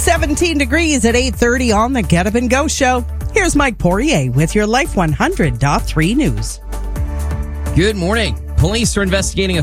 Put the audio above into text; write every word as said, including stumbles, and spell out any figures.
seventeen degrees at eight thirty on the Get Up and Go show. Here's Mike Poirier with your Life one hundred point three news. Good morning. Police are investigating a